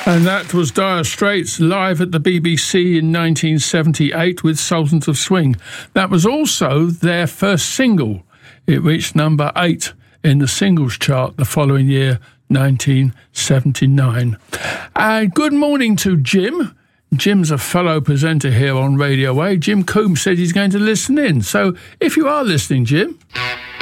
And that was Dire Straits live at the BBC in 1978 with Sultans of Swing. That was also their first single. It reached number 8 in the singles chart the following year, 1979. And good morning to Jim. Jim's a fellow presenter here on Radio A. Jim Coombs said he's going to listen in. So if you are listening, Jim...